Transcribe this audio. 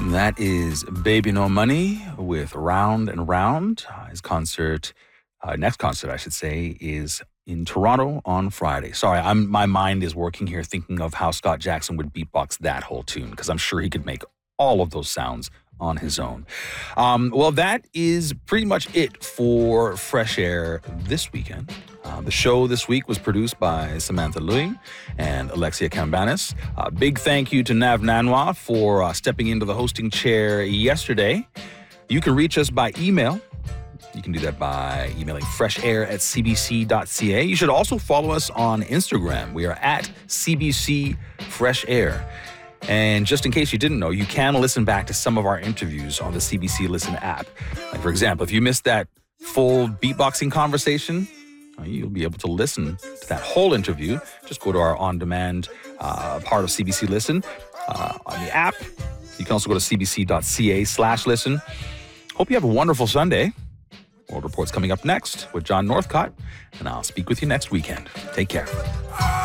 That is Baby No Money with Round and Round. His concert, next concert, I should say, is in Toronto on Friday. Sorry, my mind is working here thinking of how Scott Jackson would beatbox that whole tune, because I'm sure he could make all of those sounds on his own. Well, that is pretty much it for Fresh Air this weekend. The show this week was produced by Samantha Louis and Alexia Cambanis. Big thank you to Nav Nanwa for stepping into the hosting chair yesterday. You can reach us by email. You can do that by emailing freshair@cbc.ca. You should also follow us on Instagram. We are at CBC Fresh Air. And just in case you didn't know, you can listen back to some of our interviews on the CBC Listen app. Like, for example, if you missed that full beatboxing conversation, you'll be able to listen to that whole interview. Just go to our on-demand part of CBC Listen on the app. You can also go to cbc.ca/listen. Hope you have a wonderful Sunday. World Report's coming up next with John Northcott, and I'll speak with you next weekend. Take care.